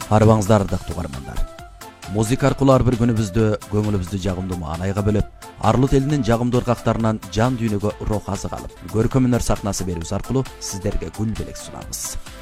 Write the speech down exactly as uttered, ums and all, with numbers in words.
Арбаңыздар ардактуу угармандар. Музыка аркылуу ар бир күнүбүздү, көңүлүбүздү жагымдуу маанайга бөлөп, Арлыт элинин жагымдуу ыргактарынан жан дүйнөгө рух азык алып, көркөм өнөр сахнасы берүүбүз аркылуу сиздерге гүл белек сунабыз.